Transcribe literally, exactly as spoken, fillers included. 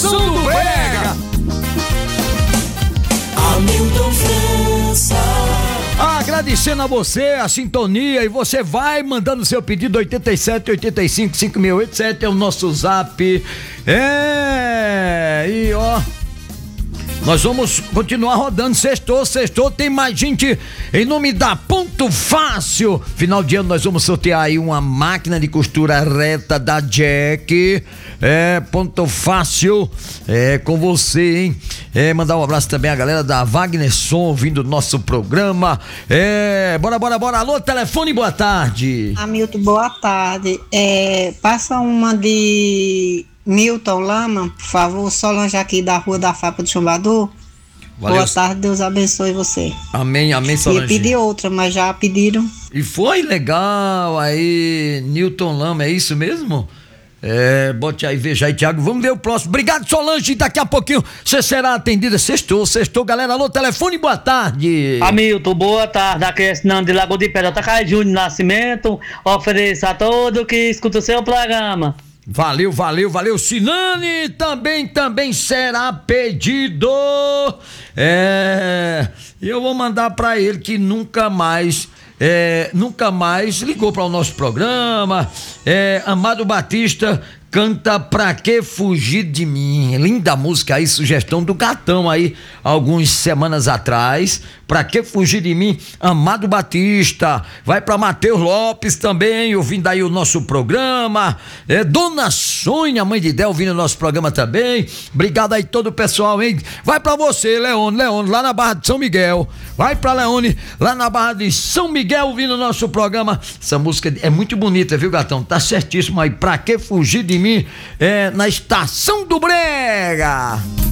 Estação do Brega. Hamilton França. Agradecendo a você a sintonia, e você vai mandando seu pedido. Oitenta e sete, oitenta e cinco, cinco seis oito sete é o nosso zap. É, e ó, nós vamos continuar rodando. Sextou, sextou, tem mais gente em nome da Ponto Fácil. Final de ano nós vamos sortear aí uma máquina de costura reta da Jack. É, Ponto Fácil, é com você, hein? É, mandar um abraço também à galera da Wagner Som ouvindo o nosso programa. É, bora, bora, bora. Alô, telefone, boa tarde. Hamilton, boa tarde. É, passa uma de Milton Lama, por favor, Solange aqui da Rua da Fapa do Chumbador. Valeu. Boa tarde, Deus abençoe você. Amém, amém, Solange. Ia pedir outra, mas já pediram. E foi legal aí, Newton Lama, é isso mesmo? É, bote aí, veja aí, Thiago. Vamos ver o próximo. Obrigado, Solange. Daqui a pouquinho você será atendida. Sextou, sextou, galera. Alô, telefone, boa tarde. Hamilton, boa tarde. Aqui é Sinando de Lagoa de Pedra, Tacai Júnior Nascimento. Ofereço a todo que escuta o seu programa. Valeu, valeu, valeu. Sinane também, também será pedido. É, eu vou mandar pra ele que nunca mais, é, nunca mais ligou para o nosso programa. É, Amado Batista canta Pra Que Fugir de Mim. Linda música aí, sugestão do Gatão aí, algumas semanas atrás. Pra Que Fugir de Mim, Amado Batista. Vai pra Matheus Lopes também, ouvindo aí o nosso programa. É, Dona Sônia, mãe de Del, ouvindo o nosso programa também. Obrigado aí todo o pessoal, hein? Vai pra você, Leone, Leone, lá na Barra de São Miguel. Vai pra Leone, lá na Barra de São Miguel, ouvindo o nosso programa. Essa música é muito bonita, viu, Gatão? Tá certíssimo aí. Pra Que Fugir de Mim, é, na Estação do Brega.